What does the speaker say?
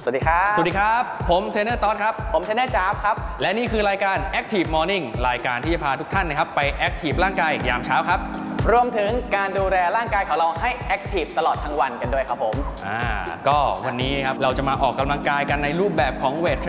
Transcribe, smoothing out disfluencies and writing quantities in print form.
วัสดีครับสวัสดีครับผมเทรนเนอร์ต๊อดครับผมเทรนเนอร์จ๊าบครับและนี่คือรายการ Active Morning รายการที่จะพาทุกท่านนะครับไป Active ร่างกายยามเช้าครับรวมถึงการดูแลร่างกายของเราให้ Active ตลอดทั้งวันกันด้วยครับผมก็วันนี้ครับเราจะมาออกกำลังกายกันในรูปแบบของเวท